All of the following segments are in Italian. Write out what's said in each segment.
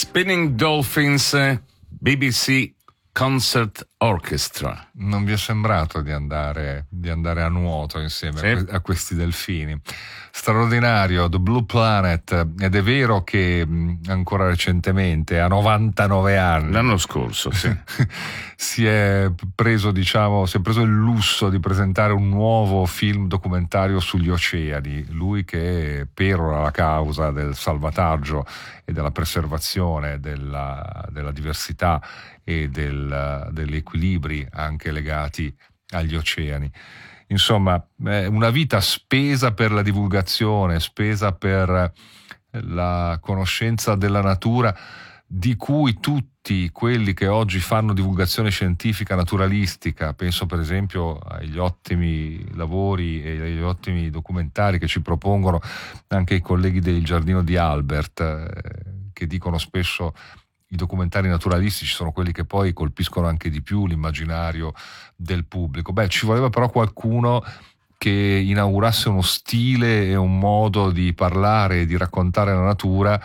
Spinning Dolphins, BBC Concert Orchestra. Non vi è sembrato di andare a nuoto insieme a questi delfini? Straordinario, The Blue Planet. Ed è vero che ancora recentemente, a 99 anni, l'anno scorso, sì. si è preso il lusso di presentare un nuovo film documentario sugli oceani. Lui che perora la causa del salvataggio e della preservazione della diversità e degli equilibri anche legati agli oceani. Insomma, una vita spesa per la divulgazione, spesa per la conoscenza della natura, di cui tutti quelli che oggi fanno divulgazione scientifica naturalistica, penso per esempio agli ottimi lavori e agli ottimi documentari che ci propongono anche i colleghi del Giardino di Albert, che dicono spesso i documentari naturalistici sono quelli che poi colpiscono anche di più l'immaginario del pubblico. Ci voleva però qualcuno che inaugurasse uno stile e un modo di parlare e di raccontare la natura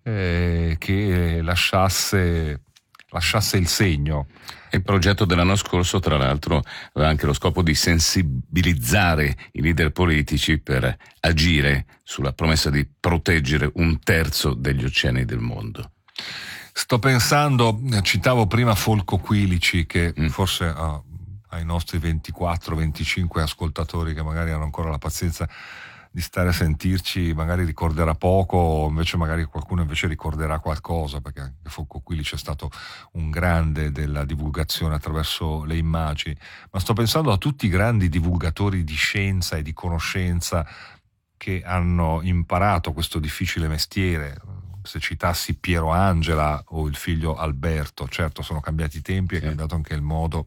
che lasciasse il segno. Il progetto dell'anno scorso, tra l'altro, aveva anche lo scopo di sensibilizzare i leader politici per agire sulla promessa di proteggere 1/3 degli oceani del mondo. Sto pensando, citavo prima Folco Quilici, che forse ai nostri 24-25 ascoltatori che magari hanno ancora la pazienza di stare a sentirci magari ricorderà poco, invece magari qualcuno invece ricorderà qualcosa, perché anche Folco Quilici è stato un grande della divulgazione attraverso le immagini. Ma sto pensando a tutti i grandi divulgatori di scienza e di conoscenza che hanno imparato questo difficile mestiere. Se citassi Piero Angela o il figlio Alberto, certo sono cambiati i tempi, è cambiato anche il modo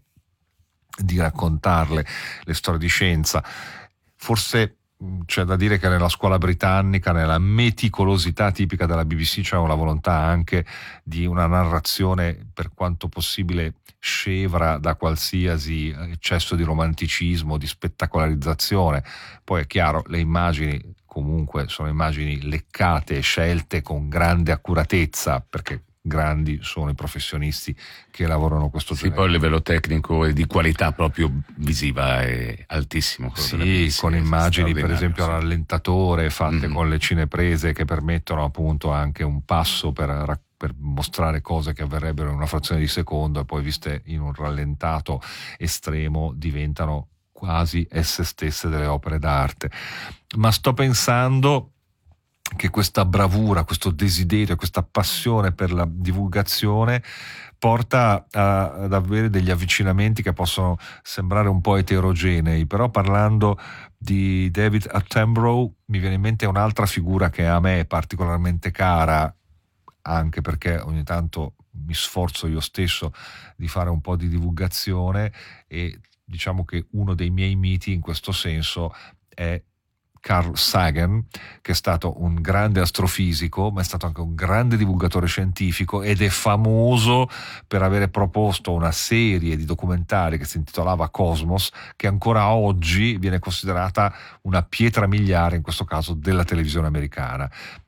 di raccontarle, le storie di scienza. Forse c'è da dire che nella scuola britannica, nella meticolosità tipica della BBC, c'è una volontà anche di una narrazione per quanto possibile scevra da qualsiasi eccesso di romanticismo, di spettacolarizzazione. Poi è chiaro, le immagini comunque sono immagini leccate e scelte con grande accuratezza, perché grandi sono i professionisti che lavorano questo genere. Poi il livello tecnico e di qualità proprio visiva è altissimo. Sì, con immagini per esempio a rallentatore fatte con le cineprese che permettono appunto anche un passo per mostrare cose che avverrebbero in una frazione di secondo e poi viste in un rallentato estremo diventano quasi esse stesse delle opere d'arte. Ma sto pensando che questa bravura, questo desiderio, questa passione per la divulgazione porta ad avere degli avvicinamenti che possono sembrare un po' eterogenei, però parlando di David Attenborough mi viene in mente un'altra figura che a me è particolarmente cara, anche perché ogni tanto mi sforzo io stesso di fare un po' di divulgazione, e diciamo che uno dei miei miti in questo senso è Carl Sagan, che è stato un grande astrofisico, ma è stato anche un grande divulgatore scientifico ed è famoso per avere proposto una serie di documentari che si intitolava Cosmos, che ancora oggi viene considerata una pietra miliare, in questo caso della televisione americana.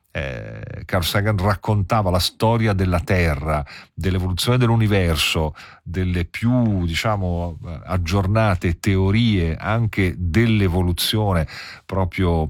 Carl Sagan raccontava la storia della Terra, dell'evoluzione dell'universo, delle più aggiornate teorie anche dell'evoluzione proprio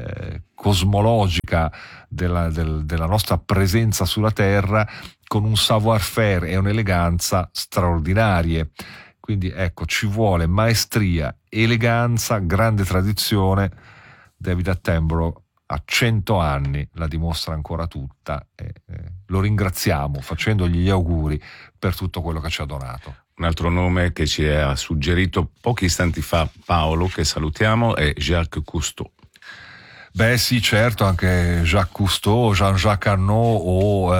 cosmologica della nostra presenza sulla Terra, con un savoir-faire e un'eleganza straordinarie. Quindi ecco, ci vuole maestria, eleganza, grande tradizione. David Attenborough a 100 anni la dimostra ancora tutta, e lo ringraziamo facendogli gli auguri per tutto quello che ci ha donato. Un altro nome che ci ha suggerito pochi istanti fa Paolo, che salutiamo, è Jacques Cousteau. Sì, certo, anche Jacques Cousteau, Jean-Jacques Arnaud o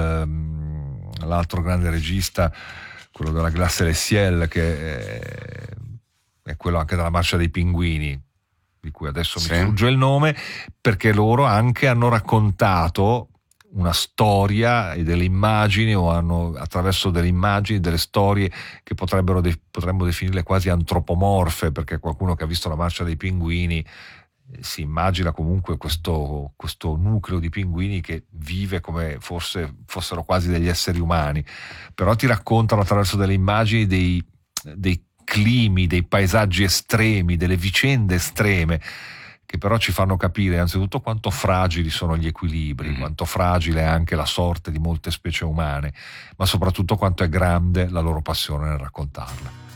l'altro grande regista, quello della Glace et le Ciel, che è quello anche della Marcia dei Pinguini, di cui adesso mi sfugge il nome, perché loro anche hanno raccontato una storia e delle immagini, o hanno attraverso delle immagini, delle storie che potremmo definirle quasi antropomorfe, perché qualcuno che ha visto la Marcia dei Pinguini si immagina comunque questo nucleo di pinguini che vive come fossero quasi degli esseri umani, però ti raccontano attraverso delle immagini dei climi, dei paesaggi estremi, delle vicende estreme, che però ci fanno capire anzitutto quanto fragili sono gli equilibri, quanto fragile è anche la sorte di molte specie umane, ma soprattutto quanto è grande la loro passione nel raccontarle.